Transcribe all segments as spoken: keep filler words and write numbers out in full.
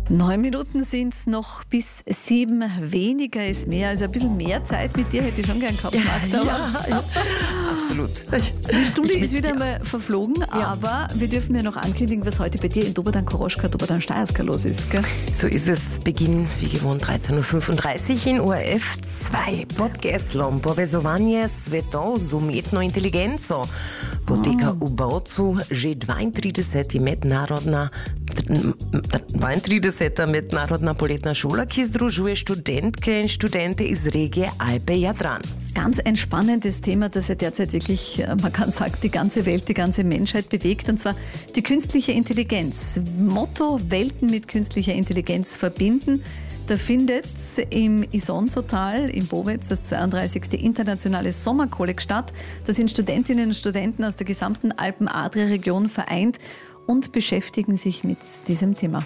Neun Minuten sind es noch, bis sieben weniger ist mehr. Also ein bisschen mehr Zeit mit dir hätte ich schon gern gehabt, Magda. Ja, ja, absolut. Die Stunde Ich ist wieder mal verflogen, Ja. aber wir dürfen ja noch ankündigen, was heute bei dir in Dobodan Koroschka, Dobodan Steierska los ist. Gell? So ist es. Beginn wie gewohnt dreizehn Uhr fünfunddreißig in O R F zwei. Podcaslom, povezovanje svetov z umetno inteligenco. Poteka v Bovcu že dvaintrideseta mednarodna dvaintrideseta mednarodna poletna šola, ki združuje študentke in študente iz regije Alpe-Jadran. Ganz ein spannendes Thema, das ja derzeit wirklich, man kann sagen, die ganze Welt, die ganze Menschheit bewegt, und zwar die künstliche Intelligenz. Motto: Welten mit künstlicher Intelligenz verbinden. Da findet im Isonzotal in Bovec das zweiunddreißigste internationale Sommerkolleg statt. Da sind Studentinnen und Studenten aus der gesamten Alpen-Adria-Region vereint und beschäftigen sich mit diesem Thema.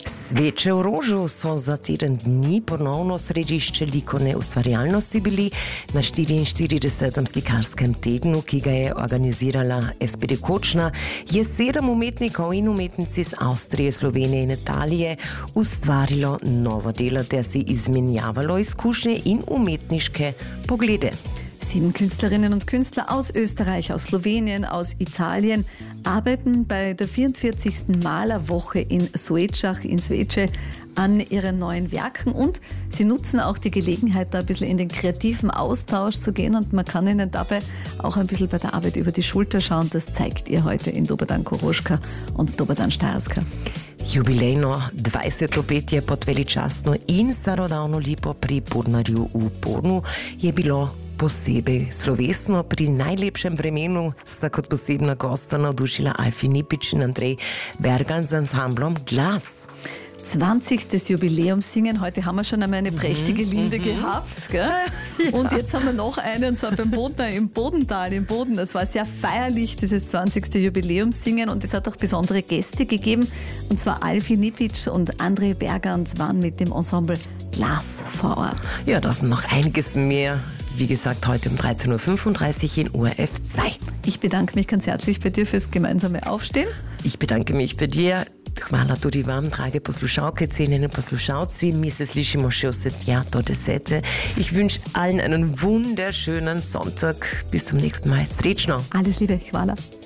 Sveče v Rožu so za teden dni ponovno središče likovne ustvarjalnosti bili na štiriinštiridesetem slikarskem tednu, ki ga je organizirala S P D Kočna, je sedem umetnikov in umetnic iz Avstrije, Slovenije in Italije ustvarilo novo delo ter si izmenjavalo izkušnje in umetniške poglede. Sieben Künstlerinnen und Künstler aus Österreich, aus Slowenien, aus Italien arbeiten bei der vierundvierzigsten Malerwoche in Soetschach in Sveča an ihren neuen Werken, und sie nutzen auch die Gelegenheit, da ein bisschen in den kreativen Austausch zu gehen, und man kann ihnen dabei auch ein bisschen bei der Arbeit über die Schulter schauen. Das zeigt ihr heute in Dobodan Koroška und Dobodan Steierska. Jubilejno dvajseto petje pod veličastno in starodavno lipo pri Bodnarju v Bodnu je bilo posebej slovesno. Pri najlepšem vremenu sta kot posebna gosta navdušila Alfi Nipič in Andrej Bergan z ansamblom Glas. zwanzigstes Jubiläumssingen. Heute haben wir schon einmal eine prächtige Linde mhm. gehabt. Gell? Ja. Und jetzt haben wir noch eine, und zwar beim Bodner im Bodental, im Boden. Das war sehr feierlich, dieses zwanzigste Jubiläumssingen, und es hat auch besondere Gäste gegeben. Und zwar Alfi Nipic und Andrej Bergant waren mit dem Ensemble Glas vor Ort. Ja, das und noch einiges mehr. Wie gesagt, heute um dreizehn Uhr fünfunddreißig in O R F zwei. Ich bedanke mich ganz herzlich bei dir fürs gemeinsame Aufstehen. Ich bedanke mich bei dir. Hvala tudi vam, drage poslušalke, cenjene poslušalci. Mi se slišimo še vse tja do desete. Ich wünsche allen einen wunderschönen Sonntag. Bis zum nächsten Mal. Srečno. Alles Liebe. Hvala.